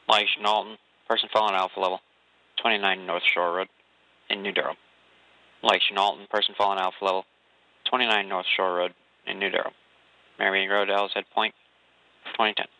Laisha Alton, person fallen Alpha Level, 29 North Shore Road, in New Durham. Laisha Alton, person fallen Alpha Level, 29 North Shore Road, in New Durham. Marion Road, Owl's Head Point, 2010.